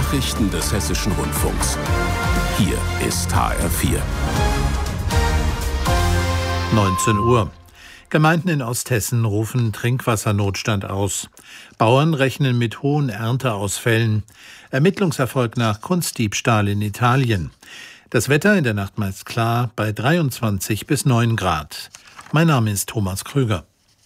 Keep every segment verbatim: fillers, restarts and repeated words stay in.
Nachrichten des Hessischen Rundfunks. Hier ist H R vier. neunzehn Uhr. Gemeinden in Osthessen rufen Trinkwassernotstand aus. Bauern rechnen mit hohen Ernteausfällen. Ermittlungserfolg nach Kunstdiebstahl in Italien. Das Wetter in der Nacht meist klar bei dreiundzwanzig bis neun Grad. Mein Name ist Thomas Krüger.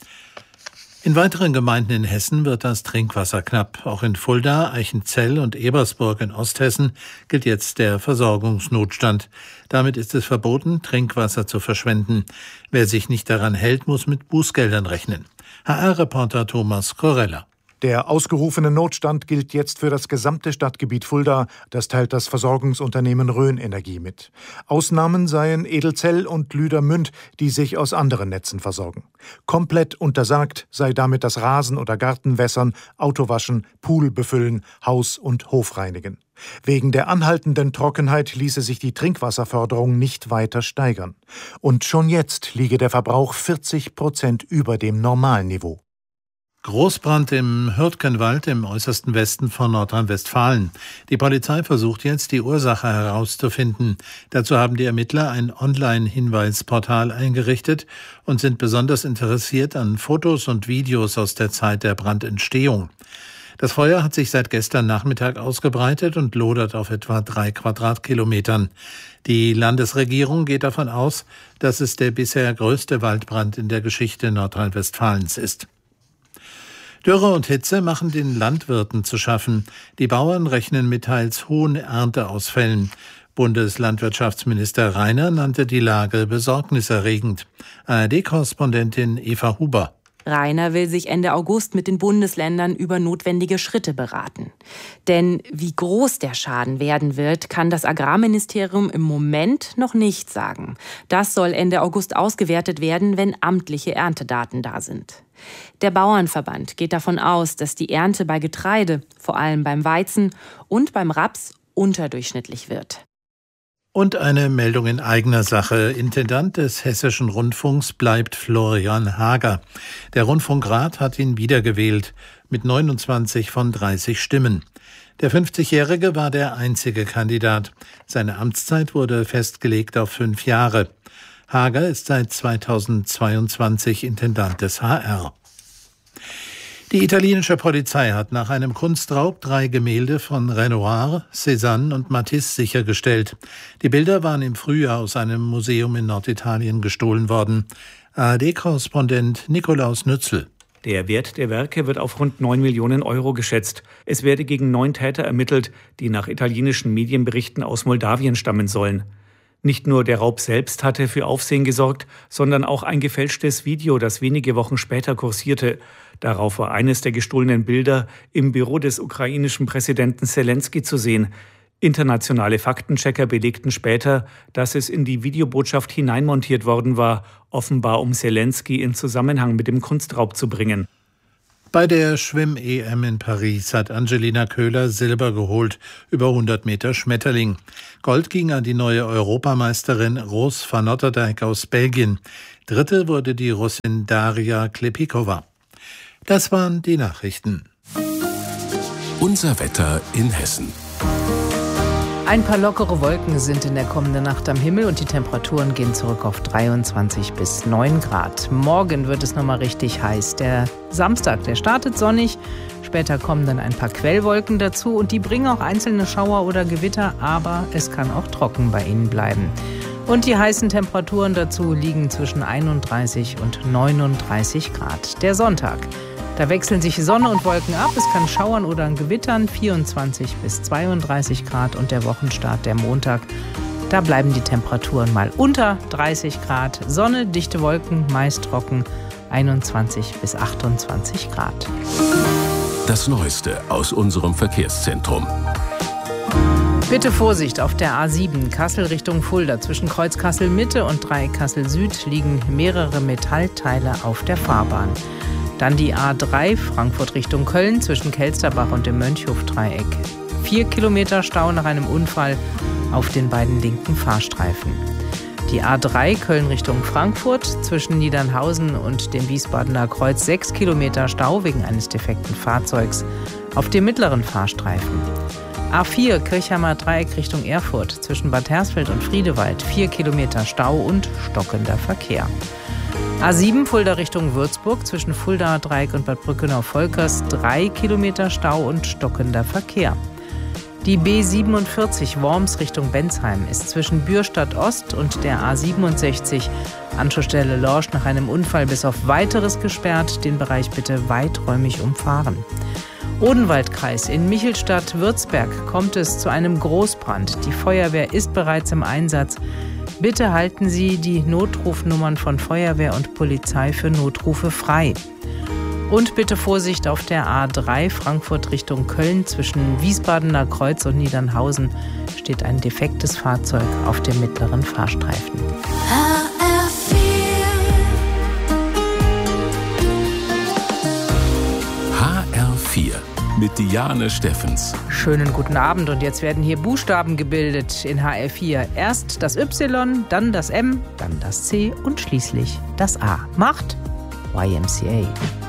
In weiteren Gemeinden in Hessen wird das Trinkwasser knapp. Auch in Fulda, Eichenzell und Ebersburg in Osthessen gilt jetzt der Versorgungsnotstand. Damit ist es verboten, Trinkwasser zu verschwenden. Wer sich nicht daran hält, muss mit Bußgeldern rechnen. H R-Reporter Thomas Korella. Der ausgerufene Notstand gilt jetzt für das gesamte Stadtgebiet Fulda. Das teilt das Versorgungsunternehmen Rhön Energie mit. Ausnahmen seien Edelzell und Lüdermünd, die sich aus anderen Netzen versorgen. Komplett untersagt sei damit das Rasen- oder Gartenwässern, Autowaschen, Pool befüllen, Haus- und Hof reinigen. Wegen der anhaltenden Trockenheit ließe sich die Trinkwasserförderung nicht weiter steigern. Und schon jetzt liege der Verbrauch vierzig Prozent über dem Normalniveau. Großbrand im Hürtgenwald im äußersten Westen von Nordrhein-Westfalen. Die Polizei versucht jetzt, die Ursache herauszufinden. Dazu haben die Ermittler ein Online-Hinweisportal eingerichtet und sind besonders interessiert an Fotos und Videos aus der Zeit der Brandentstehung. Das Feuer hat sich seit gestern Nachmittag ausgebreitet und lodert auf etwa drei Quadratkilometern. Die Landesregierung geht davon aus, dass es der bisher größte Waldbrand in der Geschichte Nordrhein-Westfalens ist. Dürre und Hitze machen den Landwirten zu schaffen. Die Bauern rechnen mit teils hohen Ernteausfällen. Bundeslandwirtschaftsminister Rainer nannte die Lage besorgniserregend. A R D-Korrespondentin Eva Huber. Rainer will sich Ende August mit den Bundesländern über notwendige Schritte beraten. Denn wie groß der Schaden werden wird, kann das Agrarministerium im Moment noch nicht sagen. Das soll Ende August ausgewertet werden, wenn amtliche Erntedaten da sind. Der Bauernverband geht davon aus, dass die Ernte bei Getreide, vor allem beim Weizen und beim Raps, unterdurchschnittlich wird. Und eine Meldung in eigener Sache. Intendant des Hessischen Rundfunks bleibt Florian Hager. Der Rundfunkrat hat ihn wiedergewählt mit neunundzwanzig von dreißig Stimmen. Der fünfzigjährige war der einzige Kandidat. Seine Amtszeit wurde festgelegt auf fünf Jahre. Hager ist seit zweitausendzweiundzwanzig Intendant des H R. Die italienische Polizei hat nach einem Kunstraub drei Gemälde von Renoir, Cézanne und Matisse sichergestellt. Die Bilder waren im Frühjahr aus einem Museum in Norditalien gestohlen worden. A R D-Korrespondent Nikolaus Nützel. Der Wert der Werke wird auf rund neun Millionen Euro geschätzt. Es werde gegen neun Täter ermittelt, die nach italienischen Medienberichten aus Moldawien stammen sollen. Nicht nur der Raub selbst hatte für Aufsehen gesorgt, sondern auch ein gefälschtes Video, das wenige Wochen später kursierte. Darauf war eines der gestohlenen Bilder im Büro des ukrainischen Präsidenten Selenskyj zu sehen. Internationale Faktenchecker belegten später, dass es in die Videobotschaft hineinmontiert worden war, offenbar um Selenskyj in Zusammenhang mit dem Kunstraub zu bringen. Bei der Schwimm-E M in Paris hat Angelina Köhler Silber geholt, über hundert Meter Schmetterling. Gold ging an die neue Europameisterin Ros van Otterdijk aus Belgien. Dritte wurde die Russin Daria Klepikova. Das waren die Nachrichten. Unser Wetter in Hessen. Ein paar lockere Wolken sind in der kommenden Nacht am Himmel und die Temperaturen gehen zurück auf dreiundzwanzig bis neun Grad. Morgen wird es nochmal richtig heiß. Der Samstag, der startet sonnig. Später kommen dann ein paar Quellwolken dazu und die bringen auch einzelne Schauer oder Gewitter, aber es kann auch trocken bei ihnen bleiben. Und die heißen Temperaturen dazu liegen zwischen einunddreißig und neununddreißig Grad. Der Sonntag. Da wechseln sich Sonne und Wolken ab. Es kann schauern oder gewittern, vierundzwanzig bis zweiunddreißig Grad. Und der Wochenstart, der Montag, da bleiben die Temperaturen mal unter dreißig Grad. Sonne, dichte Wolken, meist trocken, einundzwanzig bis achtundzwanzig Grad. Das Neueste aus unserem Verkehrszentrum. Bitte Vorsicht auf der A sieben, Kassel Richtung Fulda. Zwischen Kreuz Kassel Mitte und Dreieck Kassel Süd liegen mehrere Metallteile auf der Fahrbahn. Dann die A drei, Frankfurt Richtung Köln, zwischen Kelsterbach und dem Mönchhof-Dreieck. Vier Kilometer Stau nach einem Unfall auf den beiden linken Fahrstreifen. Die A drei, Köln Richtung Frankfurt, zwischen Niedernhausen und dem Wiesbadener Kreuz. Sechs Kilometer Stau wegen eines defekten Fahrzeugs auf dem mittleren Fahrstreifen. A vier Kirchheimer Dreieck Richtung Erfurt zwischen Bad Hersfeld und Friedewald, vier Kilometer Stau und stockender Verkehr. A sieben Fulda Richtung Würzburg zwischen Fuldaer Dreieck und Bad Brückenau-Volkers, drei Kilometer Stau und stockender Verkehr. Die B siebenundvierzig Worms Richtung Bensheim ist zwischen Bürstadt Ost und der A siebenundsechzig Anschlussstelle Lorsch nach einem Unfall bis auf Weiteres gesperrt. Den Bereich bitte weiträumig umfahren. Odenwaldkreis in Michelstadt-Würzberg kommt es zu einem Großbrand. Die Feuerwehr ist bereits im Einsatz. Bitte halten Sie die Notrufnummern von Feuerwehr und Polizei für Notrufe frei. Und bitte Vorsicht auf der A drei Frankfurt Richtung Köln. Zwischen Wiesbadener Kreuz und Niedernhausen steht ein defektes Fahrzeug auf dem mittleren Fahrstreifen. H R vier H R vier mit Diane Steffens. Schönen guten Abend und jetzt werden hier Buchstaben gebildet in H R vier. Erst das Y, dann das M, dann das C und schließlich das A. Macht Y M C A.